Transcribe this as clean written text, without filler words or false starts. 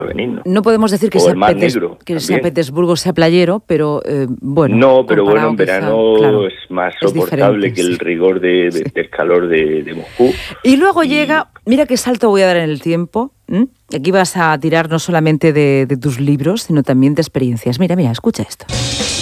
venir, ¿no? No podemos decir que, O sea, el Mar Negro, sea Petersburgo, sea playero, pero bueno. No, pero bueno, en quizá, verano claro, es más es soportable que el sí. rigor del calor de Moscú. Y luego llega, mira qué salto voy a dar en el tiempo. Aquí vas a tirar no solamente de tus libros, sino también de experiencias. Mira, escucha esto.